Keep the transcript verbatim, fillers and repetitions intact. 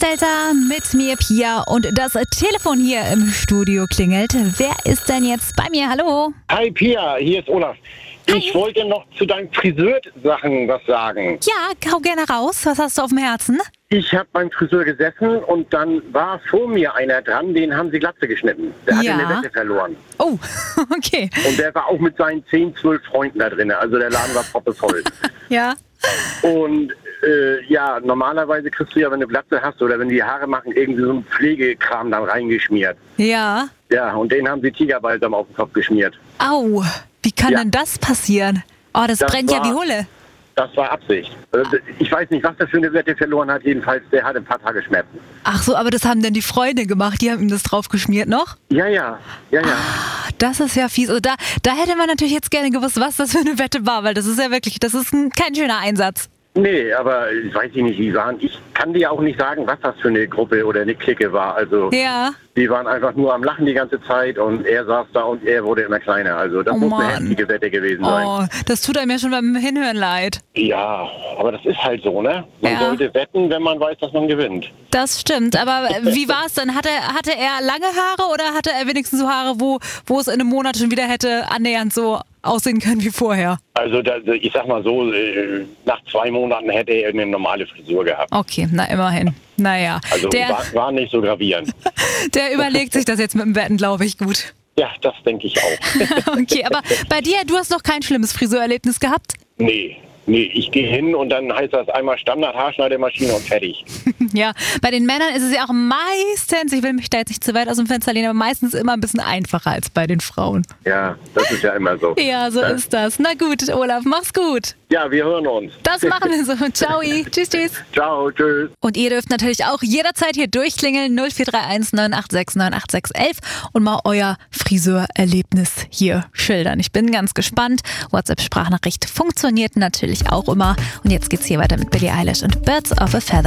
Stelter mit mir, Pia, und das Telefon hier im Studio klingelt. Wer ist denn jetzt bei mir? Hallo? Hi Pia, hier ist Olaf. Hi. Ich wollte noch zu deinen Friseursachen was sagen. Ja, hau gerne raus. Was hast du auf dem Herzen? Ich habe beim Friseur gesessen und dann war vor mir einer dran, den haben sie Glatze geschnitten. Der hatte Ja. eine Wette verloren. Oh, okay. Und der war auch mit seinen zehn, zwölf Freunden da drin. Also der Laden war proppevoll. Ja. Und äh, ja, normalerweise kriegst du ja, wenn du Glatze hast oder wenn die Haare machen, irgendwie so einen Pflegekram dann reingeschmiert. Ja. Ja, und den haben sie Tigerbalsam auf den Kopf geschmiert. Au, wie kann Ja. denn das passieren? Oh, das, Das brennt ja war- wie Hulle. Das war Absicht. Also, ich weiß nicht, was der für eine Wette verloren hat. Jedenfalls, der hat ein paar Tage Schmerzen. Ach so, aber das haben dann die Freunde gemacht. Die haben ihm das draufgeschmiert noch? Ja, ja, ja, ja. Das ist ja fies. Also da, da hätte man natürlich jetzt gerne gewusst, was das für eine Wette war, weil das ist ja wirklich, das ist ein, kein schöner Einsatz. Nee, aber ich weiß nicht, wie die waren. Ich kann dir auch nicht sagen, was das für eine Gruppe oder eine Clique war. Also, Ja. die waren einfach nur am Lachen die ganze Zeit und er saß da und er wurde immer kleiner. Also, das Oh muss eine Mann. heftige Wette gewesen sein. Oh, das tut einem ja schon beim Hinhören leid. Ja, aber das ist halt so, ne? Man Ja. sollte wetten, wenn man weiß, dass man gewinnt. Das stimmt, aber wie war es dann? Hatte, hatte er lange Haare oder hatte er wenigstens so Haare, wo, wo es in einem Monat schon wieder hätte annähernd so aussehen können wie vorher? Also, da, ich sag mal so, äh, nach zwei Monaten hätte er eine normale Frisur gehabt. Okay, na immerhin. Naja, Also, der, war, war nicht so gravierend. der überlegt sich das jetzt mit dem Wetten, glaube ich, gut. Ja, das denke ich auch. Okay, aber bei dir, du hast noch kein schlimmes Friseurerlebnis gehabt? Nee, nee, ich gehe hin und dann heißt das einmal Standard-Haarschneidemaschine und fertig. Ja, bei den Männern ist es ja auch meistens, ich will mich da jetzt nicht zu weit aus dem Fenster lehnen, aber meistens immer ein bisschen einfacher als bei den Frauen. Ja, das ist ja immer so. Ja, so ist das. Na gut, Olaf, mach's gut. Ja, wir hören uns. Das machen wir so. Ciao. Tschüss, tschüss. Ciao, tschüss. Und ihr dürft natürlich auch jederzeit hier durchklingeln null vier drei eins neun acht sechs neun acht sechs eins eins und mal euer Friseurerlebnis hier schildern. Ich bin ganz gespannt. WhatsApp-Sprachnachricht funktioniert natürlich auch immer. Und jetzt geht's hier weiter mit Billie Eilish und Birds of a Feather.